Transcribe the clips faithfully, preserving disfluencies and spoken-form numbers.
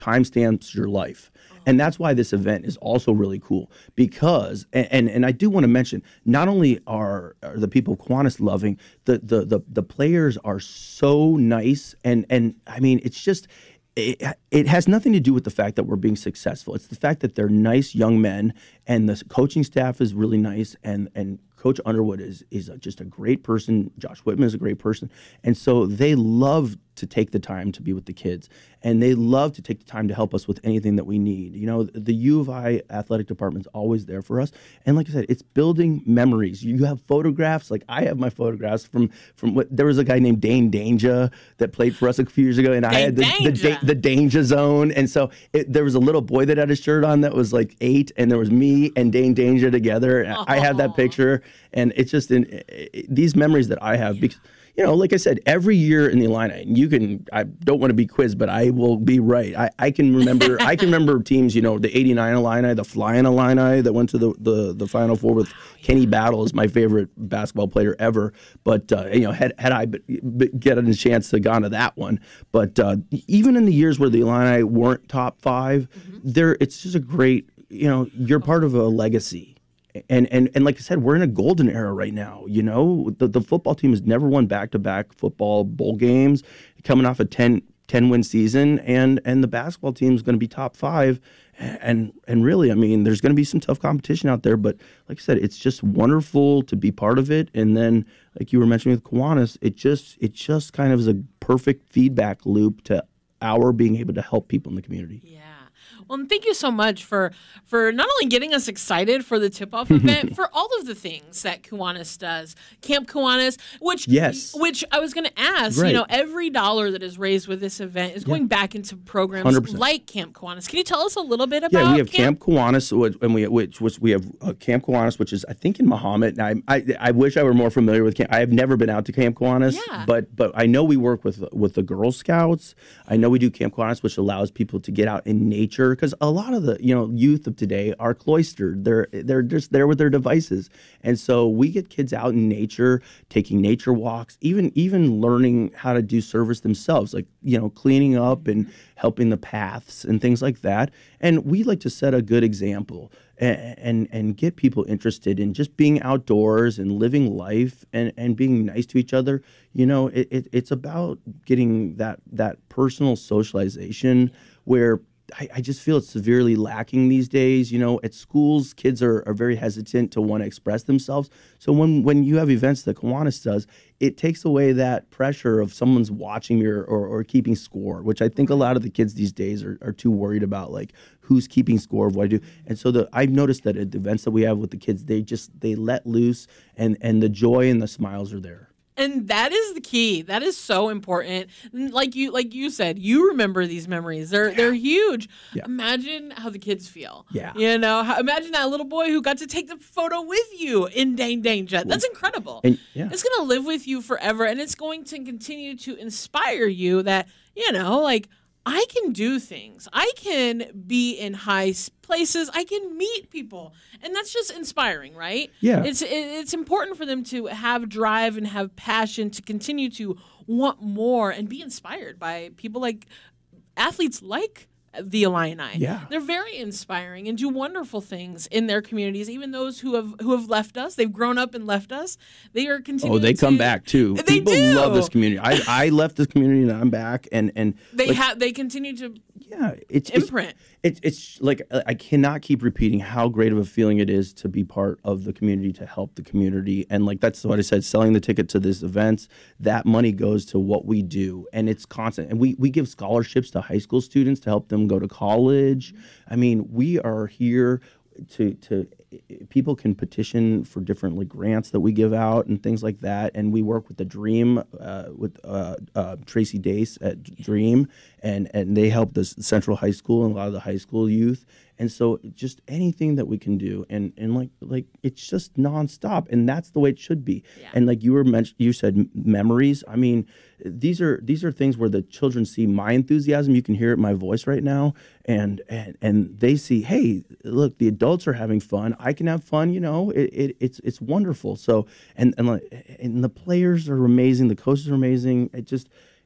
timestamps your life. And that's why this event is also really cool because, and and, and I do want to mention, not only are, are the people of Kiwanis loving, the, the the the players are so nice, and and I mean, it's just, it, it has nothing to do with the fact that we're being successful. It's the fact that they're nice young men, and the coaching staff is really nice, and and Coach Underwood is is a, just a great person. Josh Whitman is a great person, and so they love to take the time to be with the kids, and they love to take the time to help us with anything that we need. You know, the U of I athletic department is always there for us, and like I said, it's building memories. You have photographs, like I have my photographs from from what there was a guy named Dane Danger that played for us a few years ago, and Dane I had the the, da- the Danger Zone, and so it, there was a little boy that had a shirt on that was like eight, and there was me and Dane Danger together. And I have that picture, and it's just in it, these memories that I have because. You know, like I said, every year in the Illini, and you can, I don't want to be quizzed, but I will be right. I, I can remember I can remember teams, you know, the eighty-nine Illini, the Flying Illini that went to the, the, the Final Four with Kenny Battle is my favorite basketball player ever. But, uh, you know, had, had I get a chance to go on to that one. But uh, even in the years where the Illini weren't top five, mm-hmm. there it's just a great, you know, you're part of a legacy. And, and and like I said, we're in a golden era right now. You know, the, the football team has never won back-to-back football bowl games, coming off a ten, ten-win season, and and the basketball team is going to be top five. And and really, I mean, there's going to be some tough competition out there. But like I said, it's just wonderful to be part of it. And then, like you were mentioning with Kiwanis, it just it just kind of is a perfect feedback loop to our being able to help people in the community. Yeah. Well, and thank you so much for for not only getting us excited for the tip-off event, for all of the things that Kiwanis does. Camp Kiwanis, which yes. which I was going to ask, right. you know, every dollar that is raised with this event is going yeah. back into programs one hundred percent like Camp Kiwanis. Can you tell us a little bit about Yeah, we have Camp, Camp Kiwanis, and we which was we have uh, Camp Kiwanis, which is I think in Mahomet. And I, I I wish I were more familiar with Camp. I have never been out to Camp Kiwanis, yeah. but but I know we work with with the Girl Scouts. I know we do Camp Kiwanis, which allows people to get out in nature because a lot of the you know youth of today are cloistered. They're they're just there with their devices, and so we get kids out in nature, taking nature walks, even even learning how to do service themselves, like you know cleaning up and helping the paths and things like that. And we like to set a good example and and, and get people interested in just being outdoors and living life and, and being nice to each other. You know, it, it it's about getting that that personal socialization where. I, I just feel it's severely lacking these days. You know, at schools, kids are, are very hesitant to want to express themselves. So when, when you have events that Kiwanis does, it takes away that pressure of someone's watching me or, or, or keeping score, which I think a lot of the kids these days are, are too worried about, like who's keeping score of what I do. And so the, I've noticed that at the events that we have with the kids, they just they let loose, and, and the joy and the smiles are there. And that is the key. That is so important. Like you, like you said, you remember these memories. They're yeah. they're huge. Yeah. Imagine how the kids feel. Yeah. You know, how, imagine that little boy who got to take the photo with you in Dane Danger. That's incredible. And, yeah. It's going to live with you forever, and it's going to continue to inspire you that, you know, like, I can do things. I can be in high places. I can meet people. And that's just inspiring, right? Yeah. It's it's important for them to have drive and have passion to continue to want more and be inspired by people like athletes like the Illini. Yeah. They're very inspiring and do wonderful things in their communities. Even those who have who have left us, they've grown up and left us. They are continuing. Oh, they to, come back too. They People do. love this community. I, I left this community and I'm back, and and they like, have they continue to yeah, it's imprint. It's, it's it's like I cannot keep repeating how great of a feeling it is to be part of the community, to help the community, and like that's what I said. Selling the ticket to this events, that money goes to what we do, and it's constant. And we we give scholarships to high school students to help them go to college. I mean, we are here to to people can petition for different like grants that we give out and things like that, and we work with the Dream uh, with uh, uh, Tracy Dace at Dream, and and they help the Central High School and a lot of the high school youth. And so just anything that we can do, and, and like like it's just nonstop, and that's the way it should be. Yeah. And like you were mentioned, you said memories. I mean, these are these are things where the children see my enthusiasm. You can hear it in my voice right now, and and and they see, hey, look, the adults are having fun. I can have fun. You know, it, it it's it's wonderful. So and and like and the players are amazing. The coaches are amazing. It just.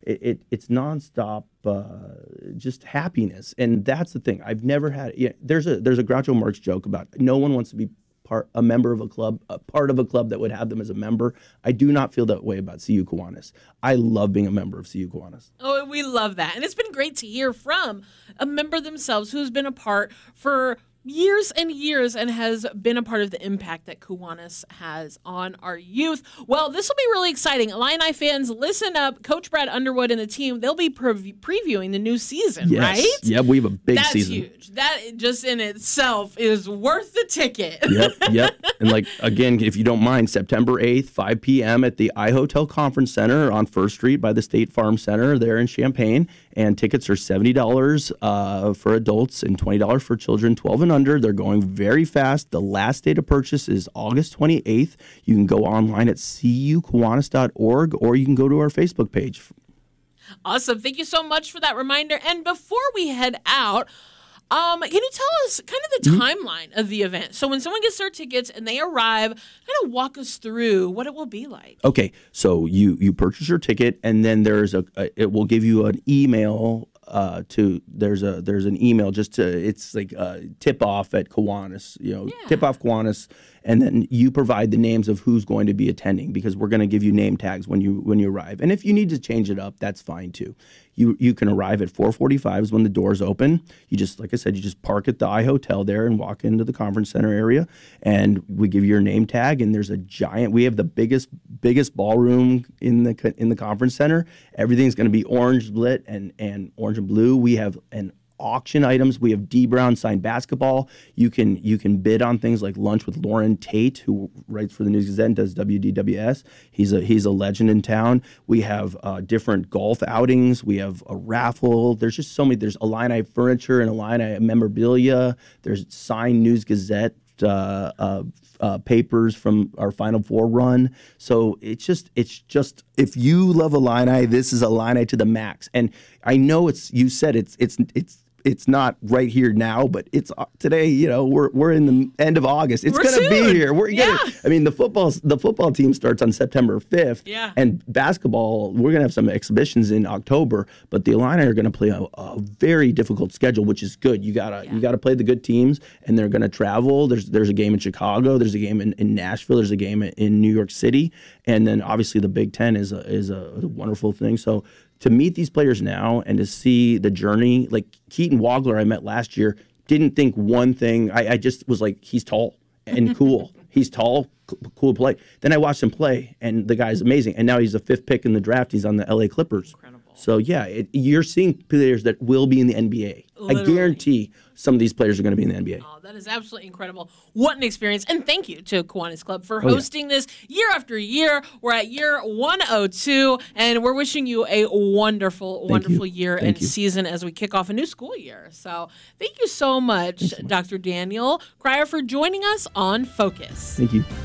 it, it it's nonstop, uh, just happiness, and that's the thing. I've never had. Yeah, there's a there's a Groucho Marx joke about no one wants to be part a member of a club, a part of a club that would have them as a member. I do not feel that way about C U Kiwanis. I love being a member of C U Kiwanis. Oh, we love that, and it's been great to hear from a member themselves who's been a part for years and years and has been a part of the impact that Kiwanis has on our youth. Well, this will be really exciting. Illini fans, listen up. Coach Brad Underwood and the team, they'll be pre- previewing the new season, yes. right? Yeah, we have a big That's season. That's huge. That just in itself is worth the ticket. Yep, yep. And like, again, if you don't mind, September eighth, five p.m. at the iHotel Conference Center on First Street by the State Farm Center there in Champaign. And tickets are seventy dollars uh, for adults and twenty dollars for children twelve and under. They're going very fast. The last day to purchase is August twenty-eighth. You can go online at c u kiwanis dot org or you can go to our Facebook page. Awesome. Thank you so much for that reminder. And before we head out, um, can you tell us kind of the mm-hmm. timeline of the event? So when someone gets their tickets and they arrive, kind of walk us through what it will be like. Okay, so you you purchase your ticket, and then there's a, a it will give you an email. Uh, to there's a there's an email just to it's like a tip off at Kiwanis, you know, yeah. tip off Kiwanis, and then you provide the names of who's going to be attending because we're going to give you name tags when you when you arrive, and if you need to change it up, that's fine too. You you can arrive at four forty-five is when the doors open. You just like I said, you just park at the iHotel there and walk into the conference center area, and we give you your name tag. And there's a giant. We have the biggest biggest ballroom in the in the conference center. Everything's going to be orange lit and and orange and blue. We have an auction items. We have D Brown signed basketball. You can you can bid on things like lunch with Lauren Tate, who writes for the News Gazette and does W D W S. He's a he's a legend in town. We have uh, different golf outings. We have a raffle. There's just so many. There's Illini furniture and Illini memorabilia. There's signed News Gazette uh, uh, uh, papers from our Final Four run. So it's just it's just if you love Illini, this is Illini to the max. And I know it's you said it's it's it's. It's not right here now, but it's uh, today. You know, we're we're in the end of August. It's we're going to be here. We're yeah. gonna, I mean, the football the football team starts on September fifth. Yeah. And basketball, we're going to have some exhibitions in October. But the Illini are going to play a, a very difficult schedule, which is good. You gotta yeah. you gotta play the good teams, and they're going to travel. There's there's a game in Chicago. There's a game in, in Nashville. There's a game in New York City, and then obviously the Big Ten is a, is a wonderful thing. So. To meet these players now and to see the journey, like Keaton Wagler I met last year, didn't think one thing. I, I just was like, he's tall and cool. He's tall, c- cool to play. Then I watched him play, and the guy's amazing. And now he's a fifth pick in the draft. He's on the L A Clippers. Incredible. So, yeah, it, you're seeing players that will be in the N B A. Literally. I guarantee some of these players are going to be in the N B A. Oh, that is absolutely incredible. What an experience. And thank you to Kiwanis Club for hosting oh, yeah. this year after year. We're at year one oh two, and we're wishing you a wonderful, thank wonderful you. year thank and you. season as we kick off a new school year. So thank you so much, so much. Doctor Daniel Cryer, for joining us on Focus. Thank you.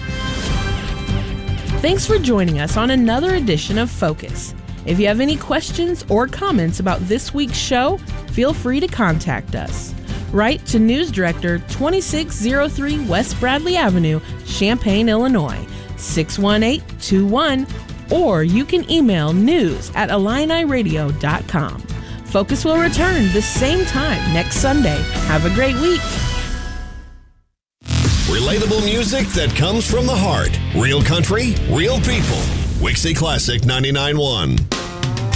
Thanks for joining us on another edition of Focus. If you have any questions or comments about this week's show, feel free to contact us. Write to News Director, twenty-six oh three West Bradley Avenue, Champaign, Illinois, six one eight two one, or you can email news at illini radio dot com. Focus will return the same time next Sunday. Have a great week. Relatable music that comes from the heart. Real country, real people. Wixie Classic ninety-nine point one.